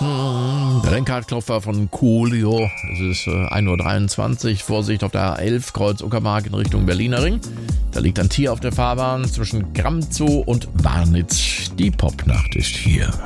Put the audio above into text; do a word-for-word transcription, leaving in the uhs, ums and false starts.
Hm, Rennkartklopfer von Coolio. Es ist äh, ein Uhr dreiundzwanzig. Vorsicht auf der A elf, Kreuz Uckermark in Richtung Berliner Ring. Da liegt ein Tier auf der Fahrbahn zwischen Gramzow und Warnitz. Die Popnacht ist hier.